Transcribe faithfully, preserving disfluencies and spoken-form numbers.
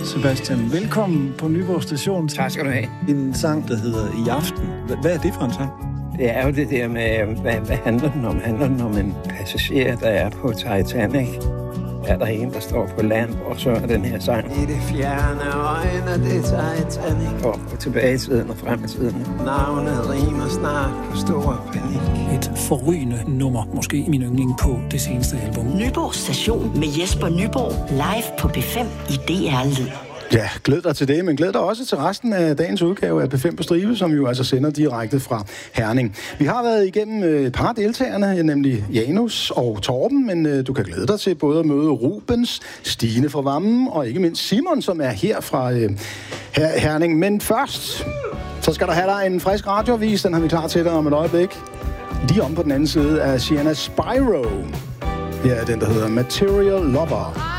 Sebastian. Velkommen på Nyborg Station. Tak skal du have. En sang, der hedder I Aften. Hvad er det for en sang? Det er jo det der med, hvad, hvad handler den om? Handler den om en passager, der er på Titanic? Er der en, der står på land og synger den her sang? I det fjerne øjne, det er Titanic. Og tilbage i tiden og frem i tiden. Navnet rimer snart på stor panik. Et forrygende nummer, måske min yndling på det seneste album. Nyborg Station med Jesper Nyborg, live på B fem i D R Lyd. Ja, glæd dig til det, men glæd dig også til resten af dagens udgave af B fem på stribe, som jo altså sender direkte fra Herning. Vi har været igennem et par deltagerne, nemlig Janus og Torben, men du kan glæde dig til både at møde Rubens, Stine fra Vammen og ikke mindst Simon, som er her fra øh, her, Herning. Men først, så skal der have dig en frisk radioavis, den har vi klar til dig om et øjeblik. Lige om på den anden side af Sienna Spyro. Her er den, der hedder Material Lover.